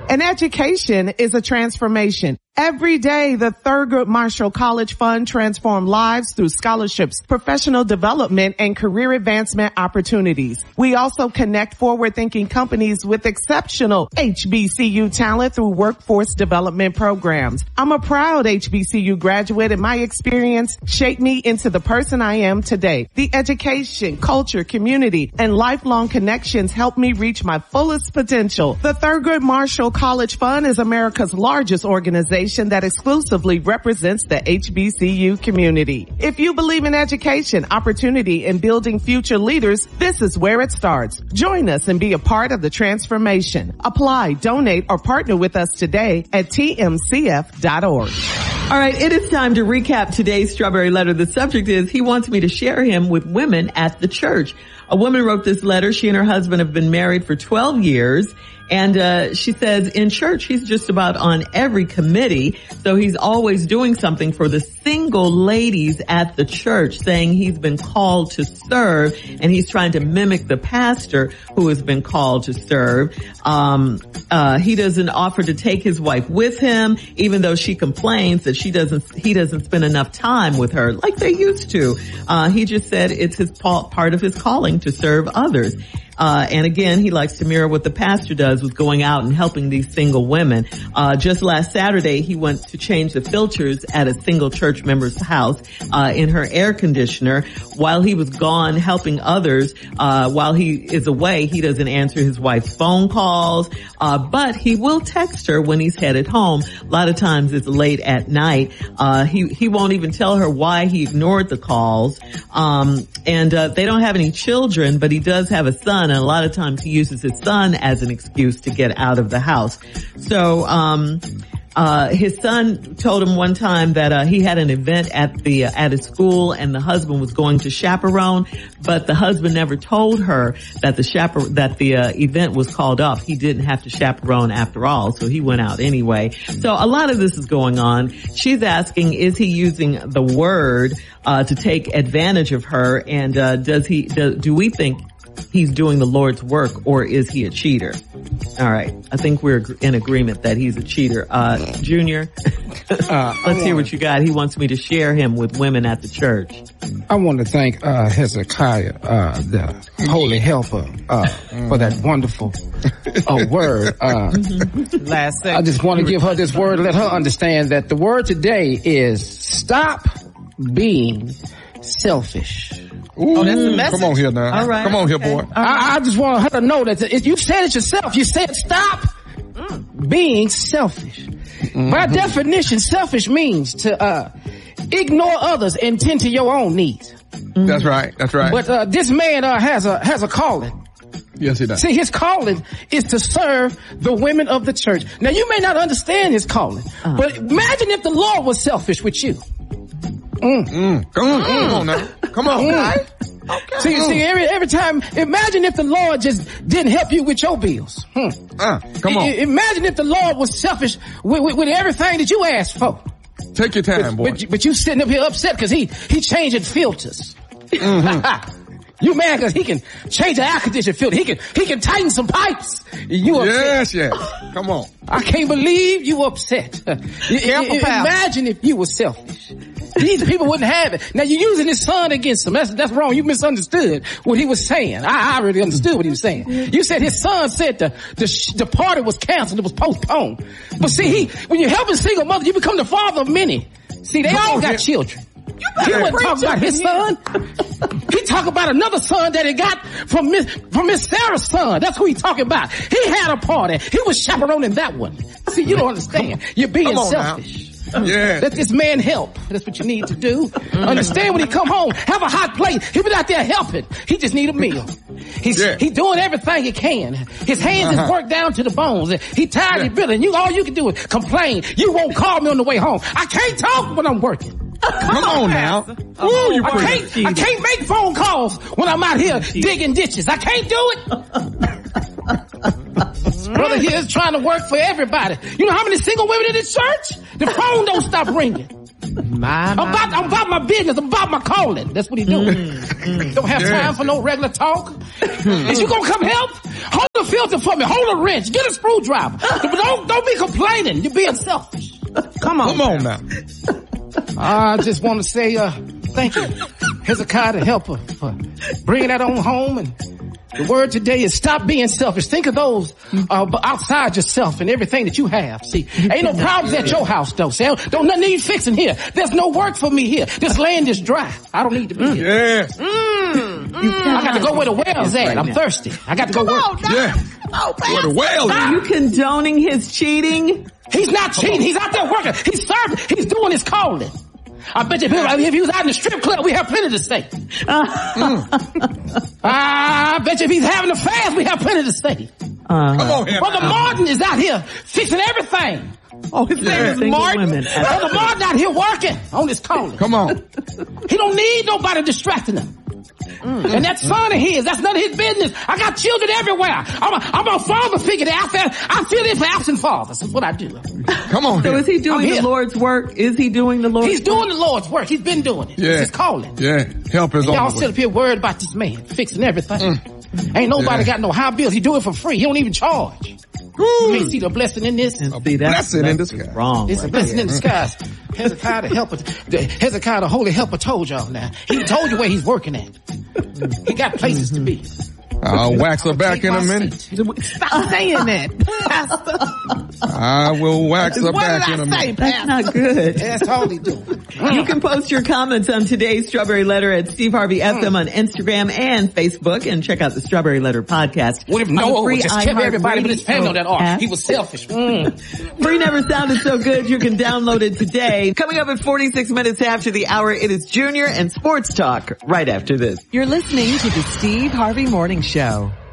An education is a transformation. Every day, the Thurgood Marshall College Fund transforms lives through scholarships, professional development, and career advancement opportunities. We also connect forward-thinking companies with exceptional HBCU talent through workforce development programs. I'm a proud HBCU graduate, and my experience shaped me into the person I am today. The education, culture, community, and lifelong connections helped me reach my fullest potential. The Thurgood Marshall College Fund is America's largest organization that exclusively represents the HBCU community. If you believe in education, opportunity, and building future leaders, this is where it starts. Join us and be a part of the transformation. Apply, donate, or partner with us today at tmcf.org. All right, it is time to recap today's Strawberry Letter. The subject is, he wants me to share him with women at the church. A woman wrote this letter. She and her husband have been married for 12 years. And she says in church, he's just about on every committee. So he's always doing something for the single ladies at the church, saying he's been called to serve, and he's trying to mimic the pastor who has been called to serve. He doesn't offer to take his wife with him, even though she complains that he doesn't spend enough time with her like they used to. He just said it's his part of his calling to serve others. And again, he likes to mirror what the pastor does with going out and helping these single women. Just last Saturday, he went to change the filters at a single church member's house, in her air conditioner. While he was gone helping others, while he is away, he doesn't answer his wife's phone calls, but he will text her when he's headed home. A lot of times it's late at night. He won't even tell her why he ignored the calls. And they don't have any children, but he does have a son. And a lot of times he uses his son as an excuse to get out of the house. So, his son told him one time that, he had an event at his school, and the husband was going to chaperone, but the husband never told her that the event was called off. He didn't have to chaperone after all, so he went out anyway. So a lot of this is going on. She's asking, is he using the word, to take advantage of her? And, do we think he's doing the Lord's work, or is he a cheater? All right. I think we're in agreement that he's a cheater. Junior, let's hear what you got. He wants me to share him with women at the church. I want to thank Hezekiah, the Holy Helper, for that wonderful word. I just want to give her this word, let her understand that the word today is stop being selfish. Ooh, that's the message. Come on here now. All right. Come on here, boy. I just want her to know that you said it yourself. You said stop being selfish. By definition, selfish means to ignore others and tend to your own needs. That's right. That's right. But this man has a calling. Yes, he does. See, his calling is to serve the women of the church. Now, you may not understand his calling, but imagine if the Lord was selfish with you. Come on now. Come on. Okay. See, every time, imagine if the Lord just didn't help you with your bills. Come on. Imagine if the Lord was selfish with everything that you asked for. Take your time, boy. But you sitting up here upset because he changing filters. You mad because he can change the air conditioner filter. He can tighten some pipes. You upset. Yes. Come on. I can't believe you upset. Imagine if you were selfish. These people wouldn't have it. Now you're using his son against him. That's wrong. You misunderstood what he was saying. I really understood what he was saying. You said his son said the party was canceled. It was postponed. But see, when you help a single mother, you become the father of many. See, they all got children. He wasn't talking about his son. He talking about another son that he got from Miss Sarah's son. That's who he talking about. He had a party. He was chaperoning that one. See, you don't understand. You're being selfish. Yeah. Let this man help. That's what you need to do. Understand when he come home, have a hot plate. He been out there helping. He just need a meal. He's doing everything he can. His hands is worked down to the bones. He tired of building. All you can do is complain. You won't call me on the way home. I can't talk when I'm working. Come on now. Ooh, I can't make phone calls when I'm out here digging ditches. I can't do it. Brother here is trying to work for everybody. You know how many single women in this church? The phone don't stop ringing. I'm about my business. I'm about my calling. That's what he doing. Don't have time for no regular talk. Is you gonna come help? Hold the filter for me. Hold a wrench. Get a screwdriver. But don't be complaining. You're being selfish. Come on now. I just want to say thank you, Hezekiah the helper, for bringing that on home. And the word today is stop being selfish. Think of those outside yourself and everything that you have. See, ain't no problems at your house though. See, don't nothing need fixing here. There's no work for me here. This land is dry. I don't need to be here. Yes. I got to go where the well's at. I'm thirsty. I got to go work. Yeah. Where the well Are you condoning his cheating? He's not cheating. He's out there working. He's serving. He's doing his calling. I bet you if he was out in the strip club, we have plenty to say. I bet you if he's having a fast, we have plenty to say. Come on here. Brother Martin is out here fixing everything. Oh, his name is Martin. Brother Martin out here working on his calling. Come on. He don't need nobody distracting him. And that son of his, that's none of his business. I got children everywhere. I'm a father figure. I feel it for absent fathers. That's what I do. Come on. So is he doing the Lord's work? Is he doing the Lord's work? He's doing the Lord's work. He's been doing it. Yeah. It's his calling. Yeah. Help is on Y'all the sit up here worried about this man fixing everything. Ain't nobody got no high bills. He do it for free. He don't even charge. You may see the blessing in this. And see, that's blessing in disguise. Wrong. It's a blessing in disguise. Hezekiah the helper, Hezekiah the holy helper told y'all now. He told you where he's working at. He got places to be. I'll wax her back in a minute. Stop saying that. I will wax her back in a minute. That's not good. That's all he do. You can post your comments on today's Strawberry Letter at Steve Harvey FM on Instagram and Facebook, and check out the Strawberry Letter podcast. What if Noah just kept everybody but his family on that ark? He was selfish. Free never sounded so good. You can download it today. Coming up at 46 minutes after the hour, it is Junior and Sports Talk right after this. You're listening to the Steve Harvey Morning Show.